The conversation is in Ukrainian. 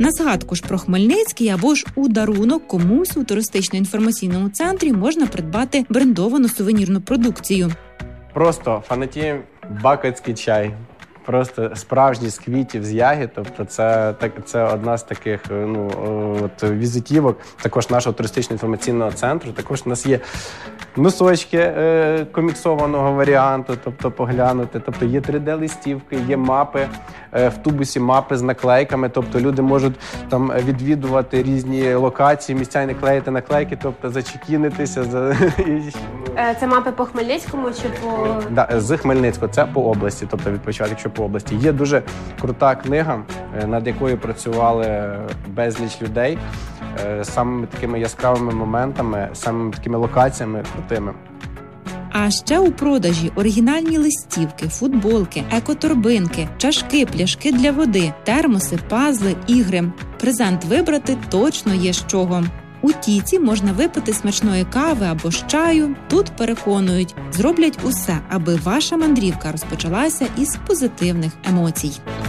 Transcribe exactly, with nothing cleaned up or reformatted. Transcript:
На згадку ж про Хмельницький або ж у дарунок комусь у туристично-інформаційному центрі можна придбати брендовану сувенірну продукцію. Просто фанатіємо бакотський чай. Просто справжній з квітів, з ягід. Тобто це, так, це одна з таких ну, от, візитівок також нашого туристично-інформаційного центру. Також у нас є носочки е, коміксованого варіанту, тобто поглянути. Тобто є три де-листівки, є мапи, е, в тубусі мапи з наклейками. Тобто люди можуть там відвідувати різні локації, місця і наклеїти наклейки, тобто зачекінитися. За... Це мапи по Хмельницькому чи по... Да, з Хмельницького, це по області, тобто відпочивати, якщо по області. Є дуже крута книга, над якою працювали безліч людей, самими такими яскравими моментами, самими такими локаціями крутими. А ще у продажі оригінальні листівки, футболки, екоторбинки, чашки, пляшки для води, термоси, пазли, ігри. Презент вибрати точно є з чого. У Тіці можна випити смачної кави або ж чаю. Тут, переконують, зроблять усе, аби ваша мандрівка розпочалася із позитивних емоцій.